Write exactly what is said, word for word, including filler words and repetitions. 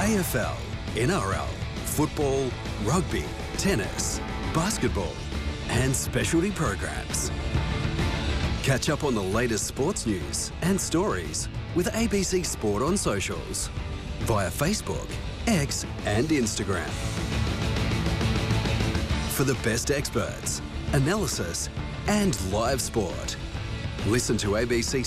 A F L, N R L, football, rugby, tennis, basketball, and specialty programs. Catch up on the latest sports news and stories with A B C Sport on socials via Facebook, X and Instagram. For the best experts, analysis and live sport, listen to A B C